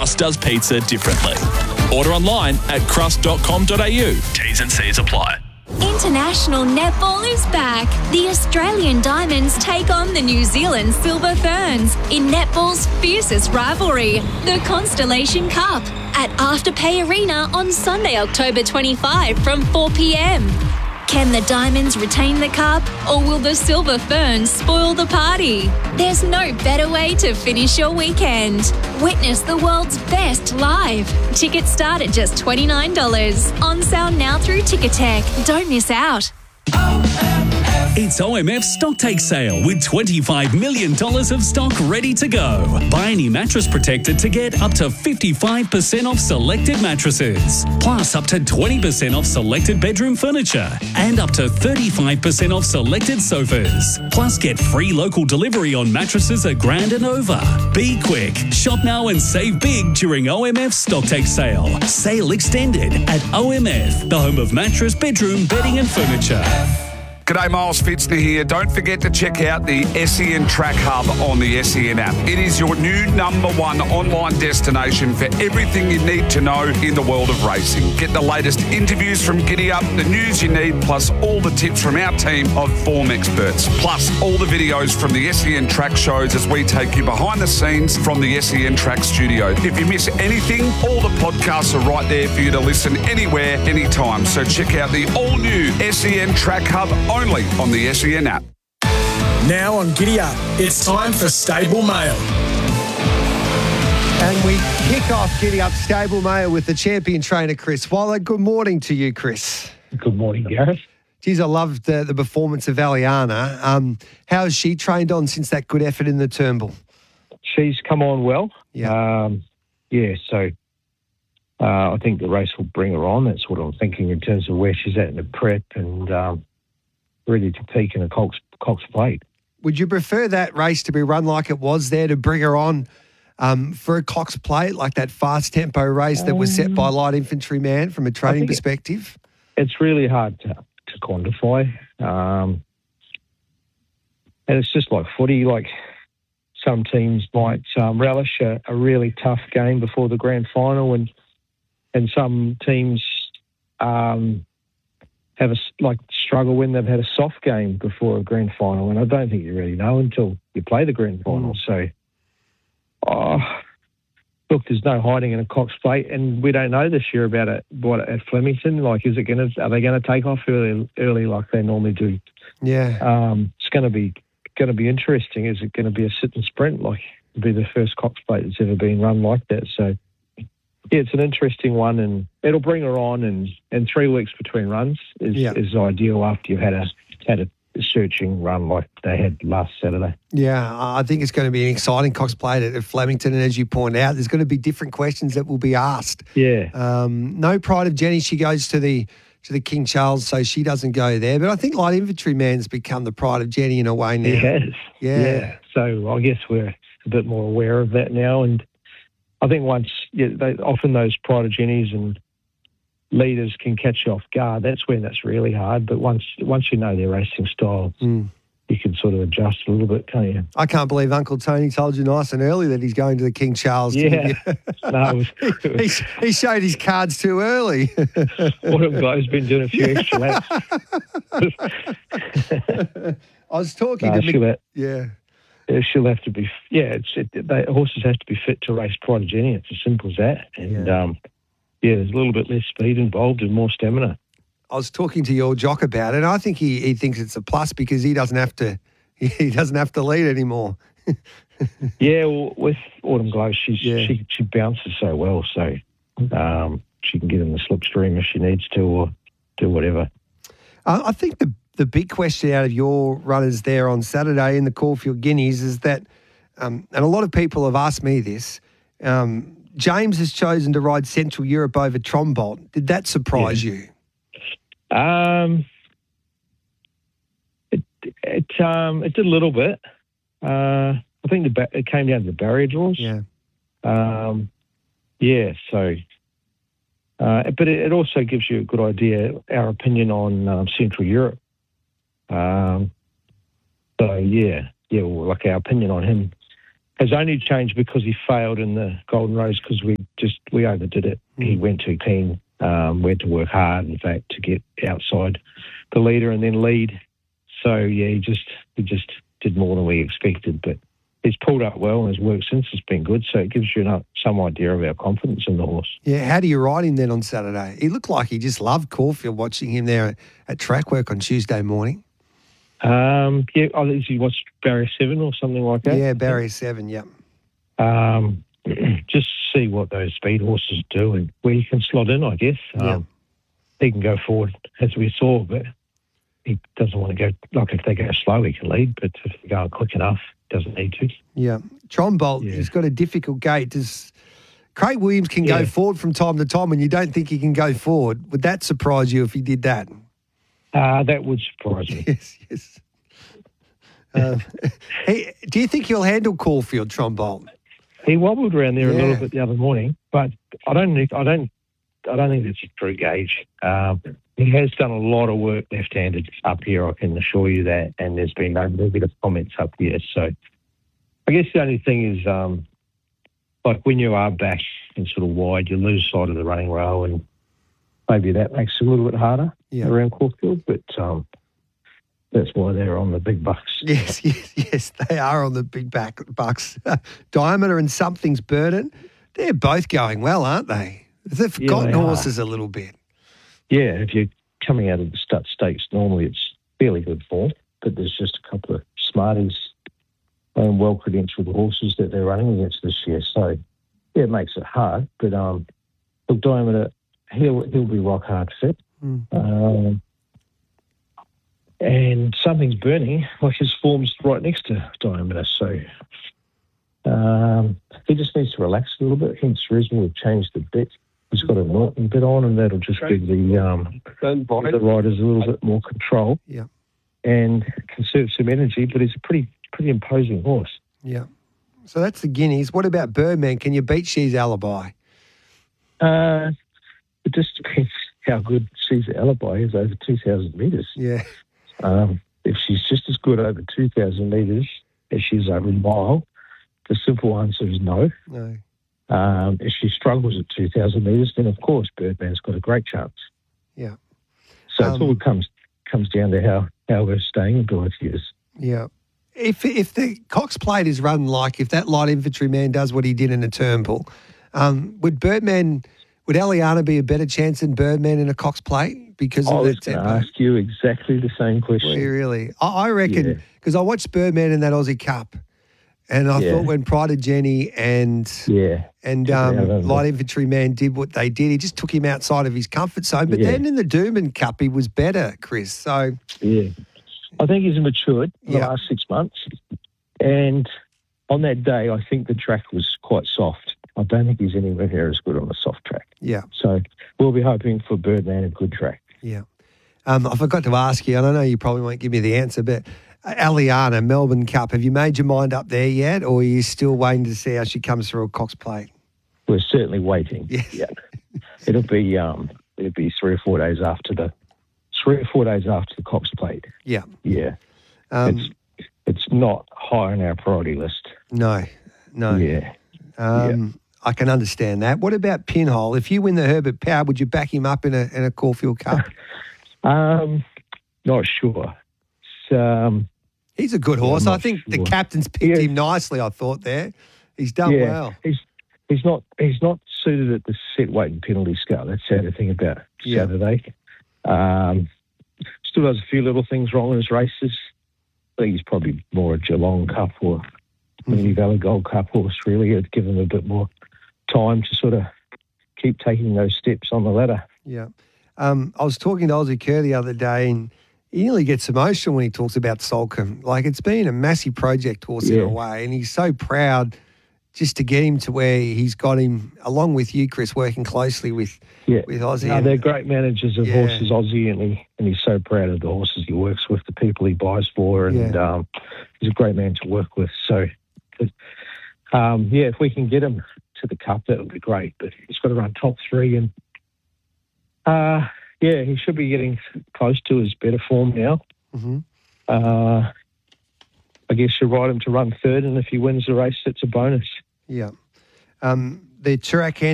Crust does pizza differently. Order online at crust.com.au. T's and C's apply. International netball is back. The Australian Diamonds take on the New Zealand Silver Ferns in netball's fiercest rivalry, the Constellation Cup, at Afterpay Arena on Sunday, October 25 from 4 p.m. Can the Diamonds retain the cup, or will the Silver Ferns spoil the party? There's no better way to finish your weekend. Witness the world's best live. Tickets start at just $29. On sale now through Ticketek. Don't miss out. It's OMF's stock take sale with $25 million of stock ready to go. Buy any mattress protector to get up to 55% off selected mattresses, plus up to 20% off selected bedroom furniture and up to 35% off selected sofas. Plus get free local delivery on mattresses at Grand and over. Be quick. Shop now and save big during OMF's stock take sale. Sale extended at OMF, the home of mattress, bedroom, bedding and furniture. G'day, Miles Fitzner here. Don't forget to check out the SEN Track Hub on the SEN app. It is your new #1 online destination for everything you need to know in the world of racing. Get the latest interviews from Giddy Up, the news you need, plus all the tips from our team of form experts. Plus all the videos from the SEN Track shows as we take you behind the scenes from the SEN Track studio. If you miss anything, all the podcasts are right there for you to listen anywhere, anytime. So check out the all-new SEN Track Hub only on the SEN app. Now on Giddy Up, it's time for Stable Mail. And we kick off Giddy Up Stable Mail with the champion trainer, Chris Waller. Good morning to you, Chris. Good morning, Gareth. Geez, I loved the performance of Aliana. How has she trained on since that good effort in the Turnbull? She's come on well. Yeah. So I think the race will bring her on. That's what I'm thinking in terms of where she's at in the prep and ready to peak in a Cox Plate. Would you prefer that race to be run like it was there to bring her on for a Cox Plate, like that fast tempo race that was set by Light Infantryman from a training perspective? It's really hard to quantify. And it's just like footy, like some teams might relish a really tough game before the grand final and some teams have struggle when they've had a soft game before a grand final, and I don't think you really know until you play the grand final. So, look, there's no hiding in a Cox Plate, and we don't know this year about it. What at Flemington, are they going to take off early like they normally do? Yeah, it's going to be interesting. Is it going to be a sit and sprint? Like it'll be the first Cox Plate that's ever been run like that. So. Yeah, it's an interesting one, and it'll bring her on. And 3 weeks between runs is ideal after you've had a searching run like they had last Saturday. Yeah, I think it's going to be an exciting Cox Plate at Flemington, and as you point out, there's going to be different questions that will be asked. Yeah. No Pride of Jenny. She goes to the King Charles, so she doesn't go there. But I think Light Infantryman's become the Pride of Jenny in a way now. He has. Yeah. So I guess we're a bit more aware of that now, and I think often those Pride of Jennies and leaders can catch you off guard. That's when that's really hard. But once you know their racing style, you can sort of adjust a little bit, can't you? I can't believe Uncle Tony told you nice and early that he's going to the King Charles. Yeah. No, he showed his cards too early. Autumn guy's been doing a few extra laps. I was talking to Yeah. She'll have to be, horses have to be fit to race Pride of Jenny. It's as simple as that. And, there's a little bit less speed involved and more stamina. I was talking to your jock about it, and I think he thinks it's a plus because he doesn't have to lead anymore. Yeah, well, with Autumn Glow, she bounces so well, so she can get in the slipstream if she needs to or do whatever. I think the big question out of your runners there on Saturday in the Caulfield Guineas is that, and a lot of people have asked me this, James has chosen to ride Central Europe over Trombolt. Did that surprise you? It did a little bit. I think it came down to the barrier draws. Yeah. So... but it also gives you a good idea, our opinion on Central Europe. Like our opinion on him has only changed because he failed in the Golden Rose because we overdid it. He went too keen, went to work hard, in fact, to get outside the leader and then lead. So, yeah, he just did more than we expected. But he's pulled up well and his work since has been good. So it gives you some idea of our confidence in the horse. Yeah, how do you ride him then on Saturday? He looked like he just loved Caulfield watching him there at track work on Tuesday morning. I think he watched Barrier 7 or something like that. Yeah, Barrier 7, yep. Just see what those speed horses do and where you can slot in, I guess. He can go forward, as we saw, but he doesn't want to go, like if they go slow, he can lead, but if they go quick enough, he doesn't need to. Yeah. Trombolt, he's got a difficult gait. Craig Williams can go forward from time to time when you don't think he can go forward. Would that surprise you if he did that? That would surprise me. Yes. Do you think he'll handle Caulfield, Trombolt? He wobbled around there a little bit the other morning, but I don't think it's a true gauge. He has done a lot of work left-handed up here, I can assure you that, and there's been no negative comments up here. So I guess the only thing is, like when you are back and sort of wide, you lose sight of the running rail, and maybe that makes it a little bit harder around Caulfield, but that's why they're on the big bucks. Yes, they are on the big bucks. Diameter and Something's Burden, they're both going well, aren't they? They've forgotten horses a little bit. Yeah, if you're coming out of the stud stakes, normally it's fairly good form, but there's just a couple of smarties and well-credentialed horses that they're running against this year. So, yeah, it makes it hard, but look, Diameter, he'll be rock hard fit. And Something's Burning, like his form's right next to Diameter. So he just needs to relax a little bit. Hence the reason we've changed the bit. He's got a Norton bit on, and that'll just give the riders a little bit more control and conserve some energy. But he's a pretty imposing horse. Yeah. So that's the Guineas. What about Birdman? Can you beat She's Alibi? It just depends how good She's Alibi is over 2,000 metres. Yeah. If she's just as good over 2,000 metres as she is over a mile, the simple answer is no. No. If she struggles at 2,000 metres, then of course Birdman's got a great chance. Yeah. So it all comes down to how her staying ability is. Yeah. If the Cox Plate is run like if that light infantry man does what he did in a Turnbull, would Aliana be a better chance than Birdman in a Cox Plate because of that tempo? I was going to ask you exactly the same question. Really? I reckon, because I watched Birdman in that Aussie Cup, and I thought when Pride of Jenny and Light Infantry Man did what they did, he just took him outside of his comfort zone. But then in the Doomben Cup, he was better, Chris. So I think he's matured in the last 6 months. And on that day, I think the track was quite soft. I don't think he's anywhere near as good on a soft track. Yeah. So we'll be hoping for Birdman a good track. Yeah. I forgot to ask you, and I know you probably won't give me the answer, but Aliana, Melbourne Cup, have you made your mind up there yet, or are you still waiting to see how she comes through a Cox Plate? We're certainly waiting. Yes. Yeah. It'll be 3 or 4 days after the Cox Plate. Yeah. Yeah. It's not high on our priority list. No. Yeah. I can understand that. What about Pinhole? If you win the Herbert Power, would you back him up in a Caulfield Cup? Not sure. He's a good horse. I think the captain's picked him nicely, I thought there. He's done well. He's not suited at the set weight and penalty scale. That's the other thing about Saturday. Still does a few little things wrong in his races. I think he's probably more a Geelong Cup or Moonee Valley Gold Cup horse, really. It'd give him a bit more time to sort of keep taking those steps on the ladder. Yeah. I was talking to Ozzy Kerr the other day, and he nearly gets emotional when he talks about Salcombe. Like, it's been a massive project, horse in a way, and he's so proud just to get him to where he's got him, along with you, Chris, working closely with Ozzy. No, they're great managers of horses, Ozzy, and he's so proud of the horses he works with, the people he buys for, and he's a great man to work with. So, if we can get him to the Cup, that would be great. But he's got to run top three, and he should be getting close to his better form now. Mm-hmm. I guess you ride him to run third, and if he wins the race, it's a bonus. Yeah. The track